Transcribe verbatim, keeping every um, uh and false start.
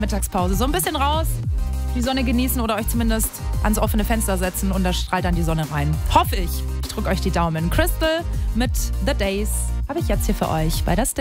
Mittagspause. So ein bisschen raus, die Sonne genießen oder euch zumindest ans offene Fenster setzen und da strahlt dann die Sonne rein. Hoffe ich. Ich drücke euch die Daumen. Crystal mit The Days habe ich jetzt hier für euch bei der Stage.